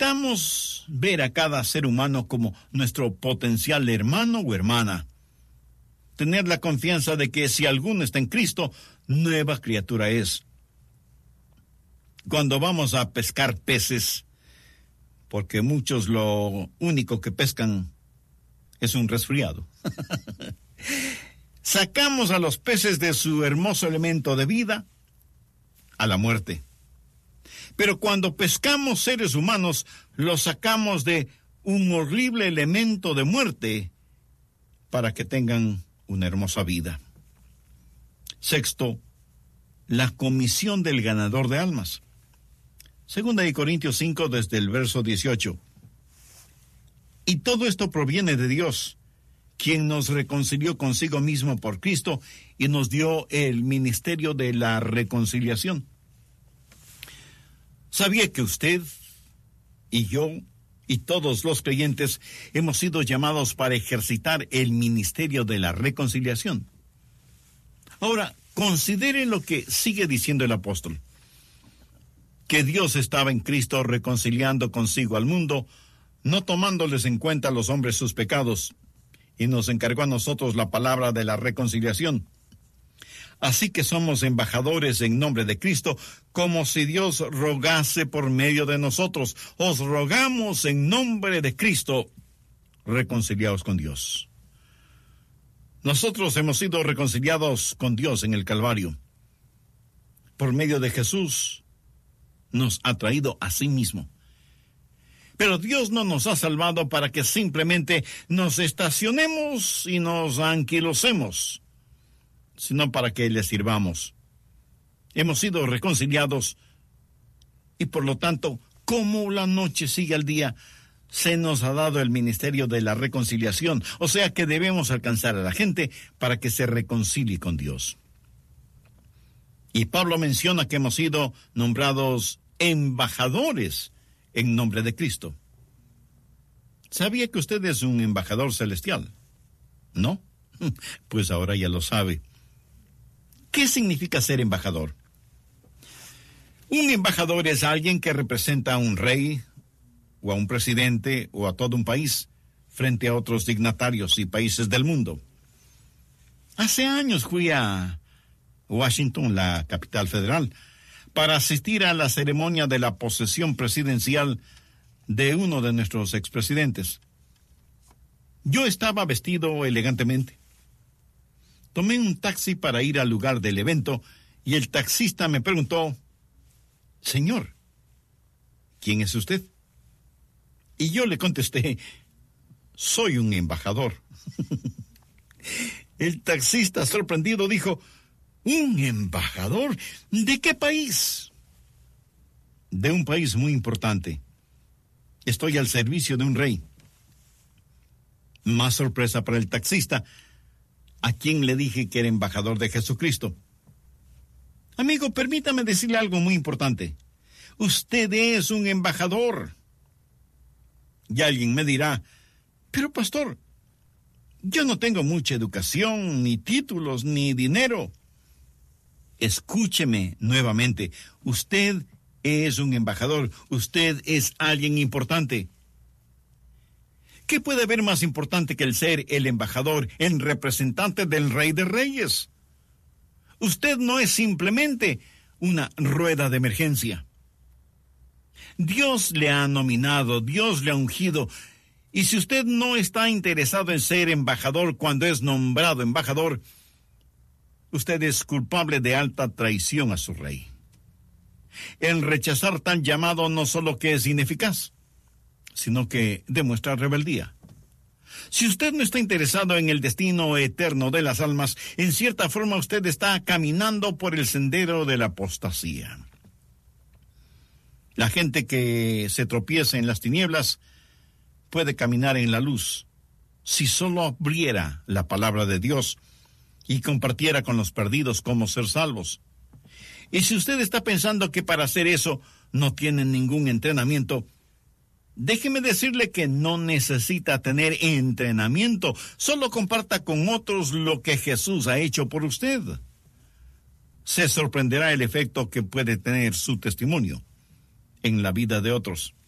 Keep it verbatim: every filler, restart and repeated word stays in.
Necesitamos ver a cada ser humano como nuestro potencial hermano o hermana. Tener la confianza de que si alguno está en Cristo, nueva criatura es. Cuando vamos a pescar peces, porque muchos lo único que pescan es un resfriado. Sacamos a los peces de su hermoso elemento de vida, a la muerte. Pero cuando pescamos seres humanos, los sacamos de un horrible elemento de muerte para que tengan una hermosa vida. Sexto, la comisión del ganador de almas. Segunda de Corintios cinco, desde el verso dieciocho. Y todo esto proviene de Dios, quien nos reconcilió consigo mismo por Cristo y nos dio el ministerio de la reconciliación. ¿Sabía que usted y yo y todos los creyentes hemos sido llamados para ejercitar el ministerio de la reconciliación? Ahora, consideren lo que sigue diciendo el apóstol. Que Dios estaba en Cristo reconciliando consigo al mundo, no tomándoles en cuenta a los hombres sus pecados, y nos encargó a nosotros la palabra de la reconciliación. Así que somos embajadores en nombre de Cristo, como si Dios rogase por medio de nosotros. Os rogamos en nombre de Cristo, reconciliaos con Dios. Nosotros hemos sido reconciliados con Dios en el Calvario. Por medio de Jesús, nos ha traído a sí mismo. Pero Dios no nos ha salvado para que simplemente nos estacionemos y nos anquilosemos, sino para que le sirvamos. Hemos sido reconciliados y por lo tanto, como la noche sigue al día, se nos ha dado el ministerio de la reconciliación, o sea que debemos alcanzar a la gente para que se reconcilie con Dios. Y Pablo menciona que hemos sido nombrados embajadores en nombre de Cristo. ¿Sabía que usted es un embajador celestial? ¿No? Pues ahora ya lo sabe. ¿Qué significa ser embajador? Un embajador es alguien que representa a un rey, o a un presidente, o a todo un país, frente a otros dignatarios y países del mundo. Hace años fui a Washington, la capital federal, para asistir a la ceremonia de la posesión presidencial de uno de nuestros expresidentes. Yo estaba vestido elegantemente. Tomé un taxi para ir al lugar del evento y el taxista me preguntó: «Señor, ¿quién es usted?». Y yo le contesté: «Soy un embajador». El taxista, sorprendido, dijo: «¿Un embajador? ¿De qué país?». «De un país muy importante. Estoy al servicio de un rey». Más sorpresa para el taxista, a quien le dije que era embajador de Jesucristo. «Amigo, permítame decirle algo muy importante. Usted es un embajador». Y alguien me dirá: «Pero pastor, yo no tengo mucha educación, ni títulos, ni dinero». Escúcheme nuevamente. Usted es un embajador. Usted es alguien importante. ¿Qué puede haber más importante que el ser el embajador, el representante del Rey de Reyes? Usted no es simplemente una rueda de emergencia. Dios le ha nominado, Dios le ha ungido. Y si usted no está interesado en ser embajador cuando es nombrado embajador, usted es culpable de alta traición a su rey. El rechazar tal llamado no solo que es ineficaz, sino que demuestra rebeldía. Si usted no está interesado en el destino eterno de las almas, en cierta forma usted está caminando por el sendero de la apostasía. La gente que se tropieza en las tinieblas puede caminar en la luz si solo abriera la palabra de Dios y compartiera con los perdidos cómo ser salvos. Y si usted está pensando que para hacer eso no tiene ningún entrenamiento, déjeme decirle que no necesita tener entrenamiento. Solo comparta con otros lo que Jesús ha hecho por usted. Se sorprenderá el efecto que puede tener su testimonio en la vida de otros.